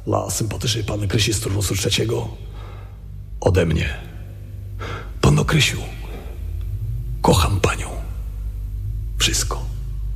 dla sympatycznej panny Krysi z turnusu 3. Ode mnie. Panno Krysiu, kocham panią. Wszystko.